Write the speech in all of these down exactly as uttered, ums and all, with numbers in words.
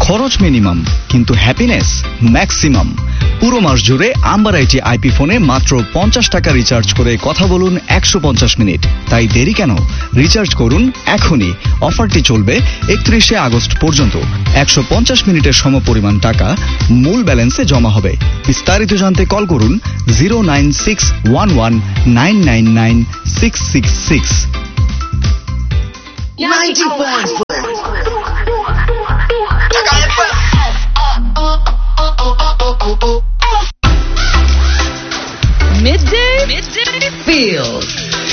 খরচ মিনিমাম কিন্তু happiness maximum. পুরো মাস জুড়ে আম্বার আইটি আইপি ফোনে মাত্র পঞ্চাশ টাকা রিচার্জ করে কথা বলুন একশো পঞ্চাশ মিনিট। তাই দেরি কেন, রিচার্জ করুন এখনই। অফারটি চলবে একত্রিশে আগস্ট পর্যন্ত। একশো পঞ্চাশ মিনিটের সমপরিমাণ টাকা মূল ব্যালেন্সে জমা হবে। বিস্তারিত জানতে কল করুন zero nine six one one nine nine nine six six six. Midday, midday feels.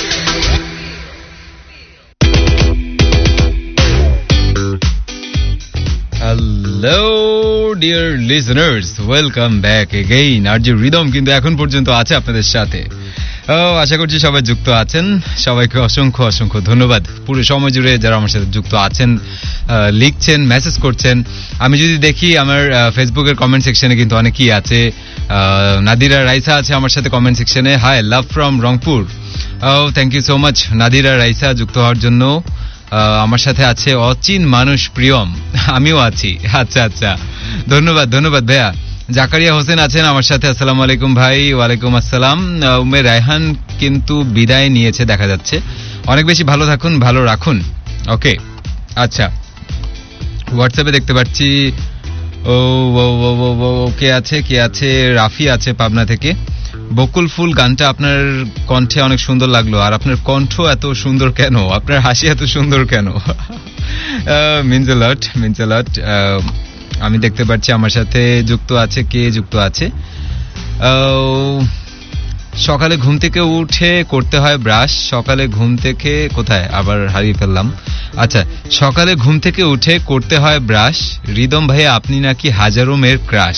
Hello dear listeners, welcome back again. আর যে রিদম কিন্তু এখন পর্যন্ত আছে আপনাদের সাথে। ও আশা করছি সবাই যুক্ত আছেন। সবাইকে অসংখ্য অসংখ্য ধন্যবাদ পুরো সময় জুড়ে যারা আমার সাথে যুক্ত আছেন, লিখছেন, মেসেজ করছেন। আমি যদি দেখি আমার ফেসবুকের কমেন্ট সেকশনে কিন্তু অনেকেই আছে। নাদিরা রাইসা আছে আমার সাথে কমেন্ট সেকশনে। High, love from Rangpur. O thank you so much Nadira Raisa যুক্ত হওয়ার জন্য। আমার সাথে আছে অচিন মানুষ প্রিয়ম, আমিও আছি। আচ্ছা আচ্ছা, ধন্যবাদ ধন্যবাদ ভাইয়া। জাকারিয়া হোসেন আছেন আমার সাথে। আসসালামু আলাইকুম ভাই। ওয়ালাইকুম আসসালাম। উমে রায়হান কিন্তু বিদায় নিয়েছে দেখা যাচ্ছে। অনেক বেশি ভালো থাকুন, ভালো রাখুন। ওকে আচ্ছা, হোয়াটসঅ্যাপে দেখতে পাচ্ছি। ও কে আছে কে আছে রাফি আছে পাবনা থেকে। বকুল ফুল গানটা আপনার কণ্ঠে অনেক সুন্দর লাগলো। আর আপনার কণ্ঠ এত সুন্দর কেন, আপনার হাসি এত সুন্দর কেন? Means a lot, means a লট। আমি দেখতে পাচ্ছি আমার সাথে যুক্ত আছে, কে যুক্ত আছে। সকালে ঘুম থেকে উঠে করতে হয় ব্রাশ। সকালে ঘুম থেকে কোথায় আবার হারিয়ে ফেললাম। আচ্ছা, সকালে ঘুম থেকে উঠে করতে হয় ব্রাশ। রিদম ভাইয়া আপনি নাকি হাজারো মেয়ের ক্রাশ।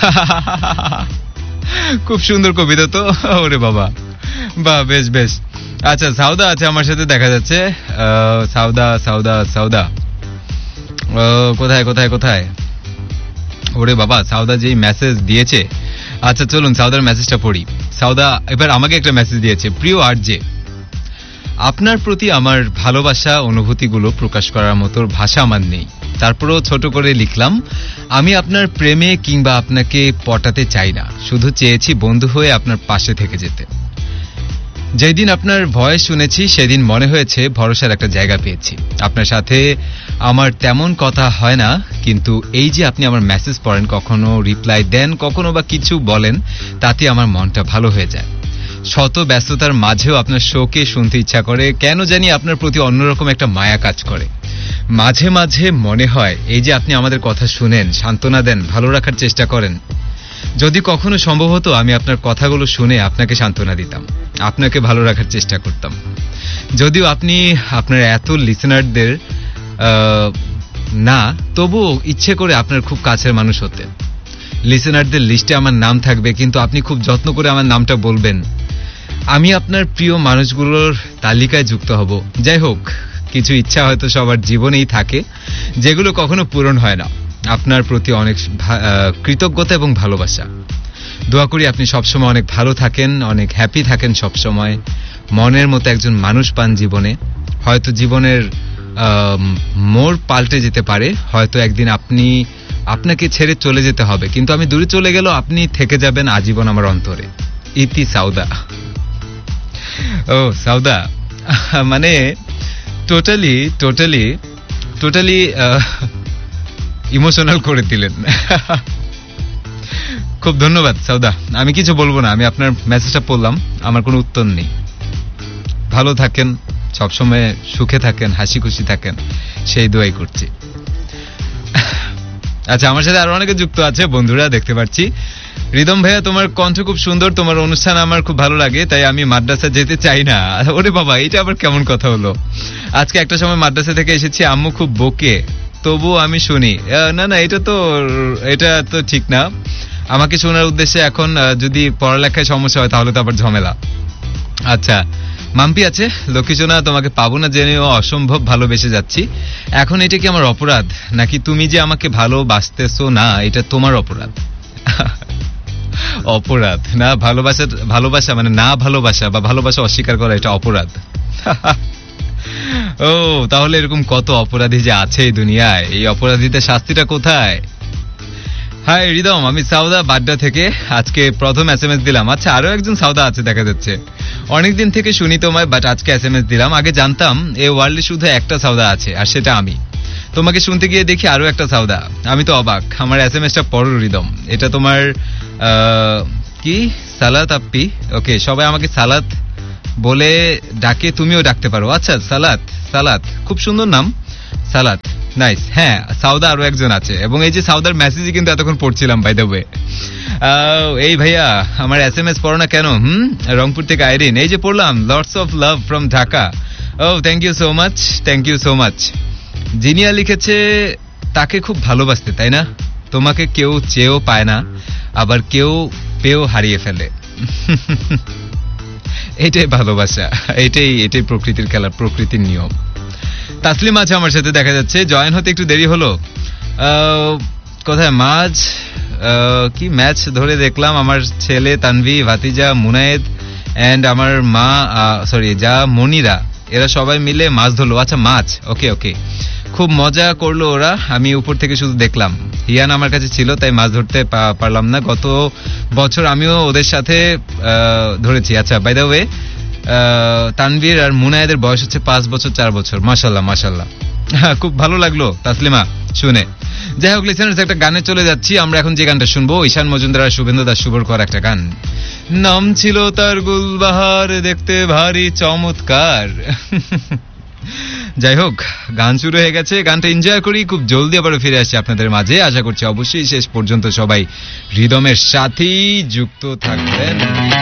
খুব সুন্দর কবিতা তো। ওরে বাবা, বাহ, বেশ বেশ। আচ্ছা, সাউদা আছে আমার সাথে দেখা যাচ্ছে। সাউদা সাউদা সাউদা কোথায় কোথায় কোথায়? ওরে বাবা, সাউদা যেই মেসেজ দিয়েছে। আচ্ছা চলুন সাউদার মেসেজটা পড়ি। সাউদা এবার আমাকে একটা মেসেজ দিয়েছে। প্রিয় আরজে, আপনার প্রতি আমার ভালোবাসা অনুভূতিগুলো প্রকাশ করার মতো ভাষা আমার নেই। তারপরেও ছোট করে লিখলাম, আমি আপনার প্রেমে কিংবা আপনাকে পটাতে চাই না, শুধু চেয়েছি বন্ধু হয়ে আপনার পাশে থেকে যেতে। যেদিন আপনার ভয়েস শুনেছি সেদিন মনে হয়েছে ভরসার একটা জায়গা পেয়েছি। আপনার সাথে আমার তেমন কথা হয় না, কিন্তু এই যে আপনি আমার মেসেজ পড়েন, কখনো রিপ্লাই দেন, কখনো বা কিছু বলেন, তাতে আমার মনটা ভালো হয়ে যায়। শত ব্যস্ততার মাঝেও আপনার শোকে শুনতে ইচ্ছা করে। কেন জানি আপনার প্রতি অন্যরকম একটা মায়া কাজ করে। মাঝে মাঝে মনে হয় এই যে আপনি আমাদের কথা শুনেন, সান্ত্বনা দেন, ভালো রাখার চেষ্টা করেন। যদি কখনো সম্ভব হতো আমি আপনার কথাগুলো শুনে আপনাকে সান্ত্বনা দিতাম, আপনাকে ভালো রাখার চেষ্টা করতাম। যদিও আপনি আপনার এত লিসেনারদের না, তবুও ইচ্ছে করে আপনার খুব কাছের মানুষ হতে। লিসেনারদের লিস্টে আমার নাম থাকবে, কিন্তু আপনি খুব যত্ন করে আমার নামটা বলবেন। আমি আপনার প্রিয় মানুষগুলোর তালিকায় যুক্ত হব। যাই হোক, কিছু ইচ্ছা হয়তো সবার জীবনেই থাকে, যেগুলো কখনো পূরণ হয় না। আপনার প্রতি অনেক কৃতজ্ঞতা এবং ভালোবাসা। দোয়া করি আপনি সবসময় অনেক ভালো থাকেন, অনেক হ্যাপি থাকেন সবসময়। মনের মতো একজন মানুষ পান জীবনে। হয়তো জীবনের মোড় পাল্টে যেতে পারে, হয়তো একদিন আপনি আপনাকে ছেড়ে চলে যেতে হবে, কিন্তু আমি দূরে চলে গেলেও আপনি থেকে যাবেন আজীবন আমার অন্তরে। ইতি সাউদা। ও সাউদা, মানে টোটালি টোটালি টোটালি ইমোশনাল করে দিলেন। খুব ধন্যবাদ সাউদা। আমি কিছু বলবো না, আমি আপনার মেসেজটা পড়লাম, আমার কোনো উত্তর নেই। ভালো থাকেন, সবসময় সুখে থাকেন, হাসি খুশি থাকেন, সেই দোয়াই করছি। আচ্ছা, আমার সাথে আরো অনেকে যুক্ত আছে বন্ধুরা, দেখতে পাচ্ছি। রিদম ভাইয়া, তোমার কণ্ঠ খুব সুন্দর, তোমার অনুষ্ঠান আমার খুব ভালো লাগে, তাই আমি মাদ্রাসা যেতে চাই না। ওরে বাবা, এটা আবার কেমন কথা হলো? আজকে একটা সময় মাদ্রাসা থেকে এসেছি, আম্মু খুব বকে, তবু আমি শুনি। না না, এটা তো এটা তো ঠিক না। আমাকে শোনার উদ্দেশ্যে এখন যদি পড়ালেখায় সমস্যা হয় তাহলে তো আবার ঝামেলা। আচ্ছা, মাম্পি আছে। লক্ষ্মীচোনা, তোমাকে পাবো না জেনেও অসম্ভব ভালোবেসে যাচ্ছি। এখন এটা কি আমার অপরাধ, নাকি তুমি যে আমাকে ভালোবাসতেছো না এটা তোমার অপরাধ? অপরাধ না, ভালোবাসা ভালোবাসা মানে না ভালোবাসা বা ভালোবাসা অস্বীকার করা এটা অপরাধ। ও তাহলে এরকম কত অপরাধী যে আছে এই দুনিয়ায়, এই অপরাধীদের শাস্তিটা কোথায়? হাই রিদম, আমি সাউদা বাড্ডা থেকে আজকে প্রথম এস এম এস দিলাম। আচ্ছা, আরো একজন সাউদা আছে দেখা যাচ্ছে। অনেকদিন থেকে শুনি তোমায়, বাট আজকে এস এম এস দিলাম। আগে জানতাম এই ওয়ার্ল্ডে শুধু একটা সাউদা আছে, আর সেটা আমি। তোমাকে শুনতে গিয়ে দেখি আরো একটা সাউদা, আমি তো অবাক। আমার এস এম এসটা পড়ো রিদম। এটা তোমার কি সালাত আপ্পি? ওকে, সবাই আমাকে সালাত বলে ডাকে, তুমিও ডাকতে পারো। আচ্ছা, সালাত সালাত খুব সুন্দর নাম, সালাত, নাইস। হ্যাঁ, সাউদা আরো একজন আছে, এবং এই যে সাউদার মেসেজই কিন্তু এতক্ষণ পড়ছিলাম বাই দ্য ওয়ে। এই ভাইয়া আমার এস এম এস পড়ো না কেন? হুম, রংপুর থেকে আইরিন, এই যে পড়লাম, lots of love from Dhaka. O thank you so much, thank you so much. Jinia লিখেছে তাকে খুব ভালোবাসতে, তাই না? তোমাকে কেউ চেয়েও পায় না, আবার কেউ পেয়েও হারিয়ে ফেলে। এটাই ভালোবাসা, এটাই এটাই প্রকৃতির খেলা, প্রকৃতির নিয়ম। তাসলিম আছে আমার সাথে দেখা যাচ্ছে, জয়েন হতে একটু দেরি হলো। কোথায় মাঝ কি ম্যাচ ধরে দেখলাম, আমার ছেলে তানভি, ভাতিজা মুনায়েদ এন্ড আমার মা, সরি যা মনিরা, এরা সবাই মিলে মাছ ধরলো। আচ্ছা, মাছ, ওকে ওকে, খুব মজা করলো ওরা, আমি উপর থেকে শুধু দেখলাম। হিয়ান আমার কাছে ছিল, তাই মাছ ধরতে পারলাম না। গত বছর আমিও ওদের সাথে ধরেছি। আচ্ছা, বাই দ্য ওয়ে, তানভীর আর মুনায়েদের বয়স হচ্ছে পাঁচ বছর চার বছর। মাশাল্লাহ মাশাল্লাহ, খুব ভালো লাগলো তাসলিমা শুনে। যাই হোক লিসেনার্স, একটা গানে চলে যাচ্ছি আমরা এখন। যে গানটা শুনবো ঈশান মজুমদার আর শুভেন্দু দাস শুভর করা একটা গান, নাম ছিল তার গুলবাহার, দেখতে ভারী চমৎকার। যাই হোক, গান শুরু হয়ে গেছে, গানটা এনজয় করি, খুব জলদি আবার ফিরে আসছি আপনাদের মাঝে। আশা করছি অবশ্যই শেষ পর্যন্ত সবাই রিদমের সাথেই যুক্ত থাকবেন।